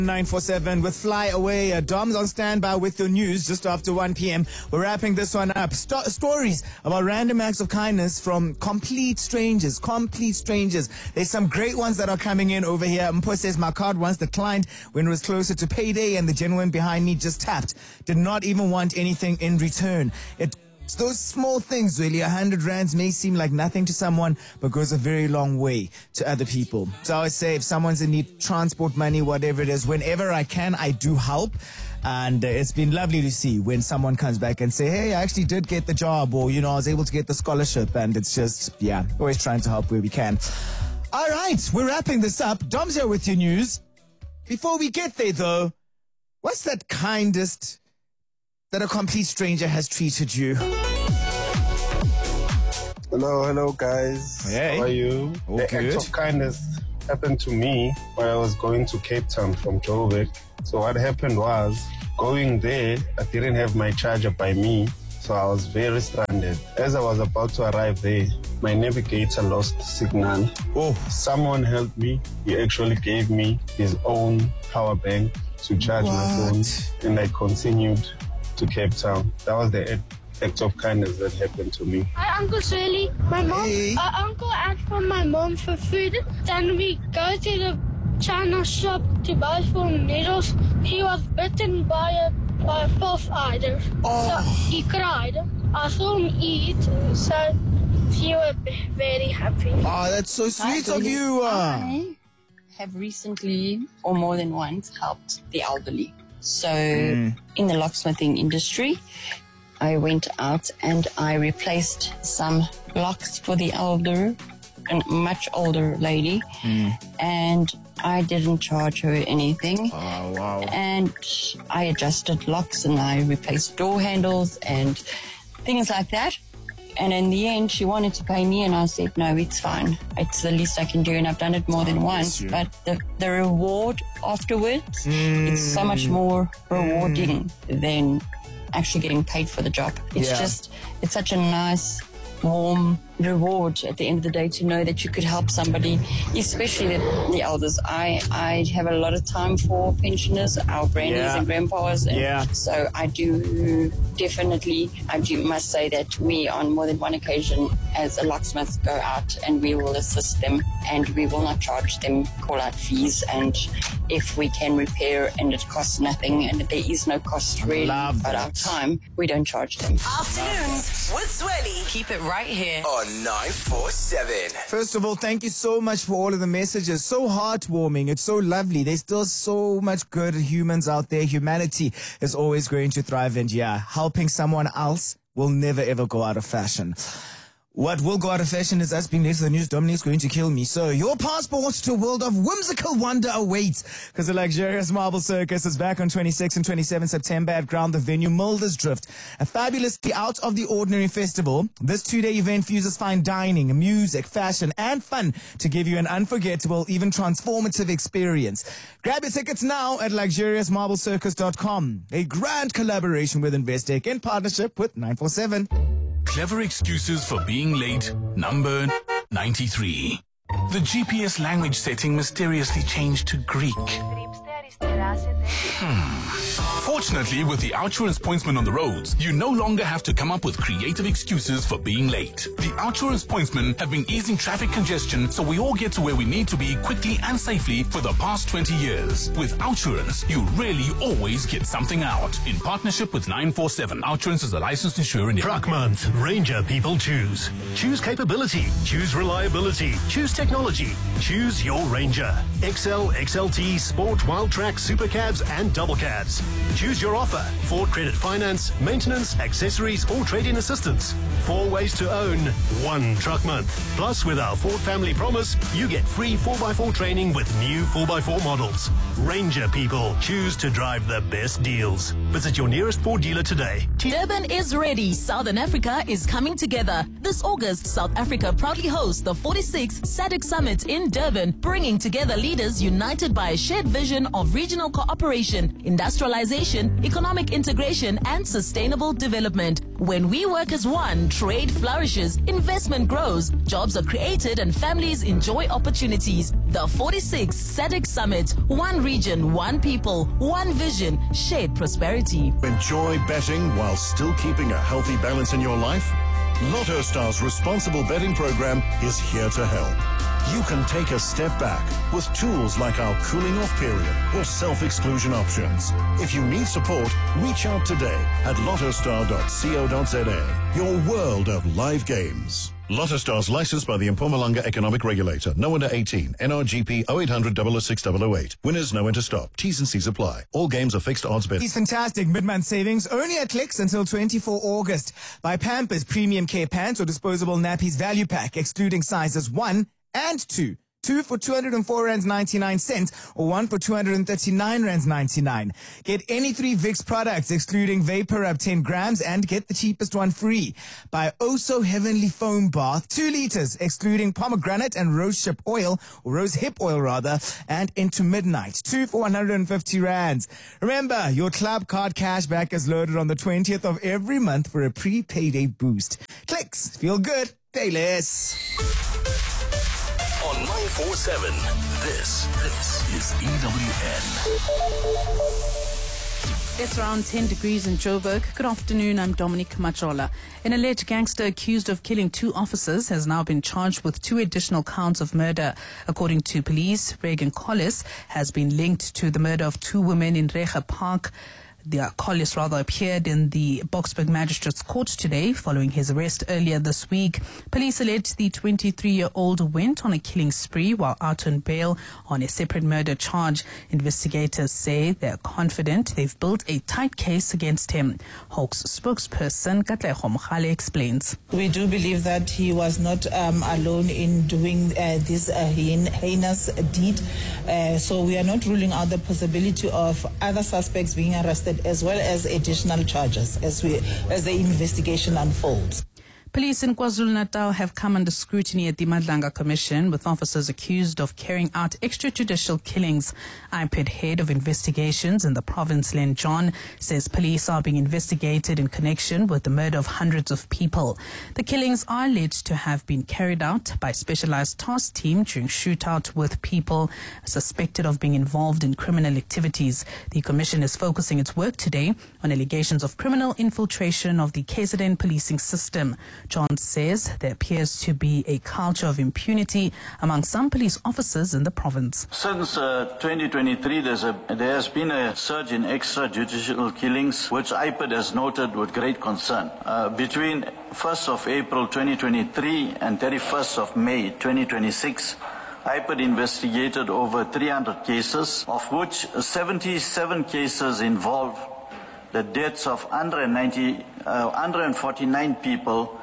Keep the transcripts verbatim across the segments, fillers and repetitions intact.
nine four seven with Fly Away. Uh, Dom's on standby with your news just after one p.m. We're wrapping this one up. Sto- stories about random acts of kindness from complete strangers. Complete strangers. There's some great ones that are coming in over here. Mpo says, my card once declined when it was closer to payday and the gentleman behind me just tapped. Did not even want anything in return. It It's those small things, really. A hundred rands may seem like nothing to someone, but goes a very long way to other people. So I always say, if someone's in need, transport money, whatever it is, whenever I can, I do help. And uh, it's been lovely to see when someone comes back and say, hey, I actually did get the job, or, you know, I was able to get the scholarship. And it's just, yeah, always trying to help where we can. All right, we're wrapping this up. Dom's here with your news. Before we get there, though, what's that kindest that a complete stranger has treated you? Hello, hello guys. Hey. How are you? All the good. act of kindness happened to me when I was going to Cape Town from Joburg. So what happened was, going there, I didn't have my charger by me, so I was very stranded. As I was about to arrive there, my navigator lost signal. Oh. Someone helped me. He actually gave me his own power bank to charge What? my phone, and I continued to Cape Town. That was the act of kindness that happened to me. Hi, Uncle Shirley. My mom, Hey. uh, Uncle asked for my mom for food. Then we go to the China shop to buy for needles. He was bitten by a by a false idol. Oh. So he cried. I saw him eat, so she was very happy. Oh, that's so sweet Hi, of Dolly. you. Uh. I have recently, or more than once, helped the elderly. So Mm. in the locksmithing industry, I went out and I replaced some locks for the elder, a much older lady, Mm. and I didn't charge her anything. Oh, wow. And I adjusted locks and I replaced door handles and things like that. And in the end, she wanted to pay me, and I said, no, it's fine. It's the least I can do, and I've done it more than once. you. But the, the reward afterwards, it's so much more rewarding than actually getting paid for the job. It's Yeah. just, it's such a nice, warm reward at the end of the day to know that you could help somebody, especially the, the elders. I, I have a lot of time for pensioners, our grannies Yeah. and grandpas. And Yeah. So I do definitely, I do must say that we on more than one occasion as a locksmith go out and we will assist them and we will not charge them call out fees, and if we can repair and it costs nothing and there is no cost really Love but that. our time, we don't charge them. Afternoons with Zweli. Keep it right here on nine four seven. First of all, thank you so much for all of the messages. So heartwarming. It's so lovely. There's still so much good humans out there. Humanity is always going to thrive. And yeah, helping someone else will never ever go out of fashion. What will go out of fashion is us being late to the news. Dominique's going to kill me. So your passport to a world of whimsical wonder awaits, because the luxurious Marble Circus is back on twenty-sixth and twenty-seventh September at Ground the Venue, Mulder's Drift. A fabulously out of the ordinary festival. This two-day event fuses fine dining, music, fashion, and fun to give you an unforgettable, even transformative experience. Grab your tickets now at luxurious marble circus dot com. A grand collaboration with Investec in partnership with nine four seven. Clever excuses for being late, number ninety-three. The G P S language setting mysteriously changed to Greek. Fortunately, with the Outsurance pointsman on the roads, you no longer have to come up with creative excuses for being late. The Outsurance pointsmen have been easing traffic congestion so we all get to where we need to be quickly and safely for the past twenty years. With Outsurance, you really always get something out. In partnership with nine four seven, Outsurance is a licensed insurer in Truck Month, Ranger people choose. Choose capability, choose reliability, choose technology, choose your Ranger. X L, X L T, Sport, Wild Track, Super Cabs and Double Cabs. Choose your offer. Ford Credit Finance, maintenance, accessories or trade-in assistance. Four ways to own, one Truck Month. Plus, with our Ford Family Promise, you get free four by four training with new four by four models. Ranger people choose to drive the best deals. Visit your nearest Ford dealer today. Durban is ready. Southern Africa is coming together. This August, South Africa proudly hosts the forty-sixth S A D C Summit in Durban, bringing together leaders united by a shared vision of regional cooperation, industrialization, economic integration, and sustainable development. When we work as one, trade flourishes, investment grows, jobs are created, and families enjoy opportunities. The forty-sixth SADC Summit. One region, one people, one vision, shared prosperity. Enjoy betting while still keeping a healthy balance in your life? Lotto Star's responsible betting program is here to help. You can take a step back with tools like our cooling off period or self-exclusion options. If you need support, reach out today at lottostar dot co dot za. Your world of live games. Lotto Stars licensed by the Mpumalanga Economic Regulator. No under eighteen. N R G P oh eight hundred, double oh six, double oh eight. Winners know when to stop. T's and C's apply. All games are fixed odds betting. These fantastic mid-month savings only at Clicks until twenty-fourth August. Buy Pampers Premium Care Pants or Disposable Nappies Value Pack, excluding sizes one and two. Two for two hundred four rands ninety-nine cents or one for two hundred thirty-nine rands ninety-nine. Get any three Vicks products excluding Vapor Up ten grams and get the cheapest one free. Buy Oh So Heavenly Foam Bath two liters excluding pomegranate and rose hip oil or rose hip oil rather and into midnight. Two for one hundred fifty rands. Remember, your club card cashback is loaded on the twentieth of every month for a pre-payday boost. Clicks. Feel good. Pay less. On nine four seven, this, this is E W N. It's around ten degrees in Joburg. Good afternoon, I'm Dominic Machola. An alleged gangster accused of killing two officers has now been charged with two additional counts of murder. According to police, Reagan Collis has been linked to the murder of two women in Recha Park. The Collis rather appeared in the Boksburg Magistrates Court today following his arrest earlier this week. Police allege the twenty-three-year-old went on a killing spree while out on bail on a separate murder charge. Investigators say they're confident they've built a tight case against him. Hawks spokesperson Katlego Mkhale explains. We do believe that he was not um, alone in doing uh, this uh, heinous deed. Uh, so we are not ruling out the possibility of other suspects being arrested as well as additional charges as we as the investigation unfolds. Police in KwaZulu-Natal have come under scrutiny at the Madlanga Commission with officers accused of carrying out extrajudicial killings. I P E D head of investigations in the province, Len John, says police are being investigated in connection with the murder of hundreds of people. The killings are alleged to have been carried out by a specialized task team during shootout with people suspected of being involved in criminal activities. The commission is focusing its work today on allegations of criminal infiltration of the K Z N policing system. John says there appears to be a culture of impunity among some police officers in the province. Since uh, twenty twenty-three, there's a, there has been a surge in extrajudicial killings, which I P E D has noted with great concern. Uh, between first of April twenty twenty-three and thirty-first of May twenty twenty-six, I P E D investigated over three hundred cases, of which seventy-seven cases involved the deaths of one hundred ninety, uh, one hundred forty-nine people.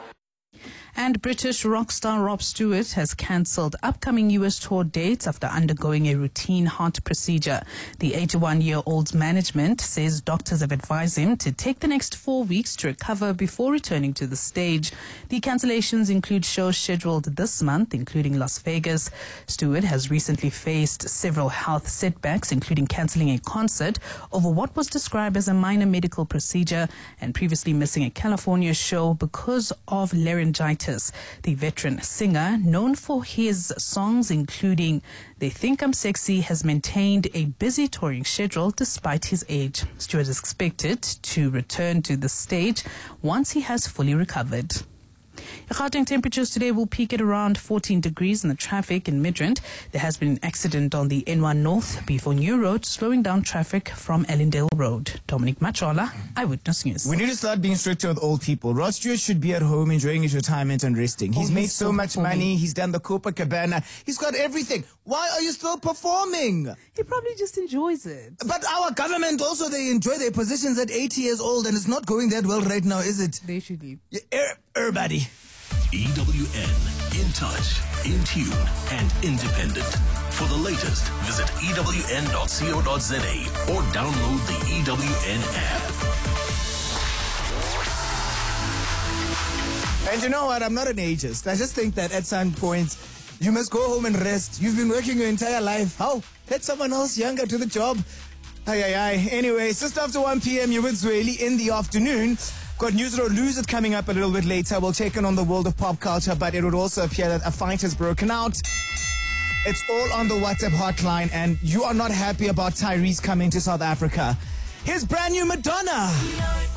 And British rock star Rob Stewart has cancelled upcoming U S tour dates after undergoing a routine heart procedure. The eighty-one-year-old's management says doctors have advised him to take the next four weeks to recover before returning to the stage. The cancellations include shows scheduled this month, including Las Vegas. Stewart has recently faced several health setbacks, including cancelling a concert over what was described as a minor medical procedure and previously missing a California show because of laryngitis. The veteran singer, known for his songs including They Think I'm Sexy, has maintained a busy touring schedule despite his age. Stewart is expected to return to the stage once he has fully recovered. Gauteng temperatures today will peak at around fourteen degrees in the traffic in Midrand. There has been an accident on the N one North before New Road, slowing down traffic from Ellendale Road. Dominic Machola, Eyewitness News. We need to start being stricter with old people. Rod Stewart should be at home enjoying his retirement and resting. He's oh, made so much money. He's done the Copacabana. He's got everything. Why are you still performing? He probably just enjoys it. But our government also, they enjoy their positions at eighty years old, and it's not going that well right now, is it? They should be. Yeah, er, everybody. E W N, in touch, in tune, and independent. For the latest, visit E W N dot co dot za or download the E W N app. And you know what? I'm not an ageist. I just think that at some point, you must go home and rest. You've been working your entire life. How? Let someone else younger do the job. Aye, aye, aye. Anyway, just after one p.m., you're with Zweli in the afternoon. Got News It or Lose It coming up a little bit later. We'll check in on the world of pop culture, but it would also appear that a fight has broken out It's all on the WhatsApp hotline, and you are not happy about Tyrese coming to South Africa. Here's brand new Madonna.